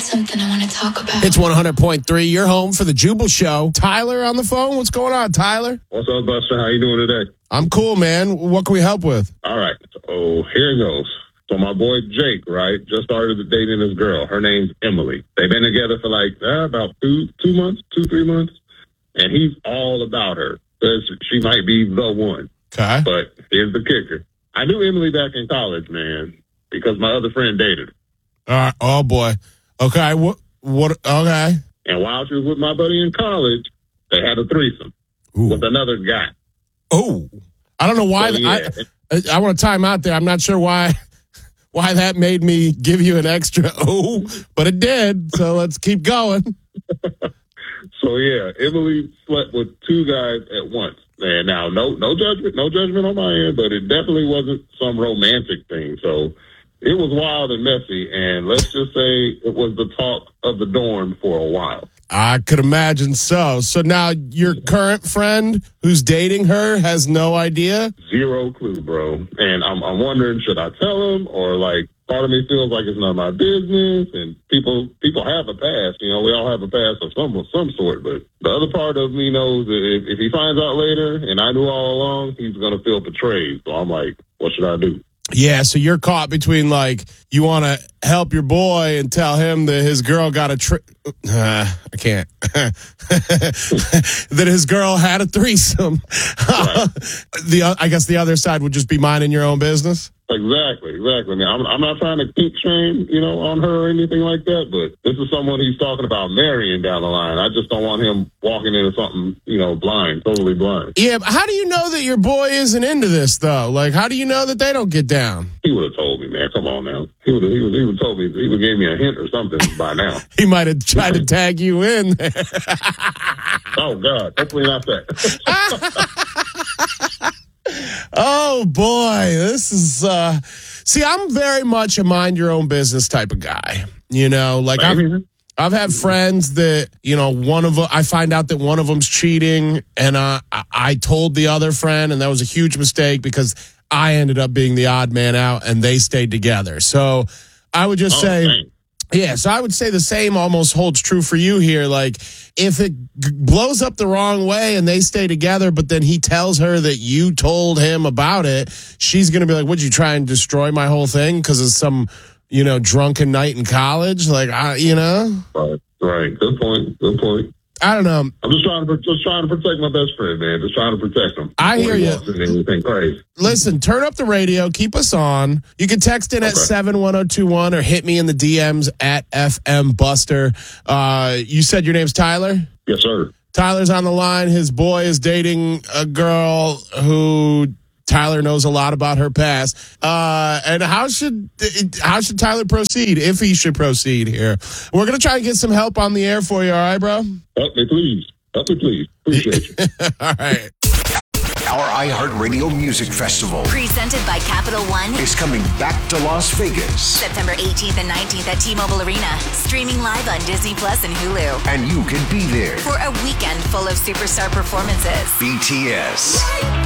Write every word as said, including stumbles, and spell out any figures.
something I want to talk about. It's one hundred point three. You're home for the Jubal Show. Tyler on the phone. What's going on, Tyler? What's up, Buster? How you doing today? I'm cool, man. What can we help with? All right. So here goes. So my boy Jake, right, just started dating this girl. Her name's Emily. They've been together for like uh, about two, two months, two, three months. And he's all about her. Says she might be the one. Okay. But here's the kicker. I knew Emily back in college, man, because my other friend dated her. All right. Oh, boy. Okay. What? What? Okay. And while she was with my buddy in college, they had a threesome Ooh. with another guy. Oh. I don't know why. So, yeah. I, I, I want to time out there. I'm not sure why. Why that made me give you an extra oh, but it did. So let's keep going. So yeah, Emily slept with two guys at once. And now, no, no judgment, no judgment on my end, but it definitely wasn't some romantic thing. So it was wild and messy, and let's just say it was the talk of the dorm for a while. I could imagine so. So now your current friend who's dating her has no idea? Zero clue, bro. And I'm, I'm wondering, should I tell him, or like, part of me feels like it's none of my business, and people people have a past. You know, we all have a past of some of some sort, but the other part of me knows that if, if he finds out later, and I knew all along, he's going to feel betrayed. So I'm like, what should I do? Yeah, so you're caught between, like, you want to help your boy and tell him that his girl got a tri- uh, I can't. that his girl had a threesome. Right. the I guess the other side would just be minding your own business. Exactly, exactly. I mean, I'm, I'm not trying to keep shame, you know, on her or anything like that, but this is someone he's talking about marrying down the line. I just don't want him walking into something, you know, blind, totally blind. Yeah, but how do you know that your boy isn't into this, though? Like, how do you know that they don't get down? He would have told me, man. Come on now. He would have he would, he would told me. He would have gave me a hint or something by now. He might have tried to tag you in there. Oh, God. Hopefully not that. Oh, boy. This is, uh, see, I'm very much a mind your own business type of guy. You know, like I've, I've had friends that, you know, one of them, I find out that one of them's cheating, and uh, I, I told the other friend, and that was a huge mistake because I ended up being the odd man out and they stayed together. So I would just oh, say, dang. yeah, so I would say the same almost holds true for you here. Like, if it g- blows up the wrong way and they stay together, but then he tells her that you told him about it, she's going to be like, would you try and destroy my whole thing because of some, you know, drunken night in college? Like, I, you know? Right, right. Good point. Good point. I don't know. I'm just trying to just trying to protect my best friend, man. Just trying to protect him. I hear you. Anything crazy. Listen, turn up the radio. Keep us on. You can text in at Okay. seven one zero two one or hit me in the D Ms at F M Buster. Uh, you said your name's Tyler? Yes, sir. Tyler's on the line. His boy is dating a girl who Tyler knows a lot about her past. Uh, and how should how should Tyler proceed, if he should proceed here? We're going to try and get some help on the air for you, all right, bro? Help me, please. Help me, please. Appreciate you. All right. Our iHeartRadio Music Festival Presented by Capital One. is coming back to Las Vegas, September eighteenth and nineteenth at T-Mobile Arena. Streaming live on Disney Plus and Hulu. and you can be there. For a weekend full of superstar performances. B T S,